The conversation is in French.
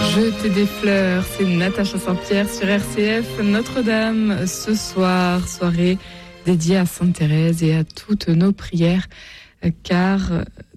Jeter des fleurs, c'est Natacha Saint-Pierre sur RCF Notre-Dame. Ce soir, soirée dédiée à Sainte Thérèse et à toutes nos prières, car